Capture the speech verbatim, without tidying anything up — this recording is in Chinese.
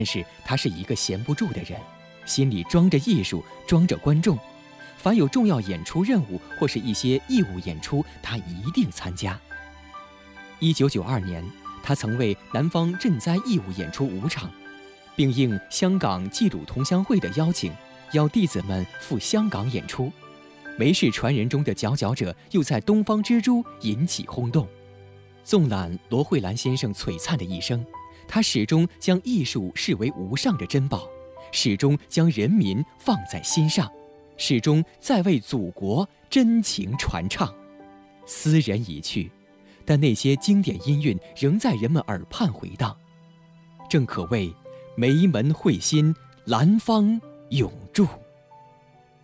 但是他是一个闲不住的人，心里装着艺术，装着观众。凡有重要演出任务或是一些义务演出，他一定参加。一九九二年，他曾为南方赈灾义务演出五场，并应香港济鲁同乡会的邀请，邀弟子们赴香港演出。梅氏传人中的佼佼者又在东方之珠引起轰动。纵览罗慧兰先生璀璨的一生，他始终将艺术视为无上的珍宝，始终将人民放在心上，始终在为祖国真情传唱。斯人已去，但那些经典音韵仍在人们耳畔回荡，正可谓梅门慧心，兰芳永驻。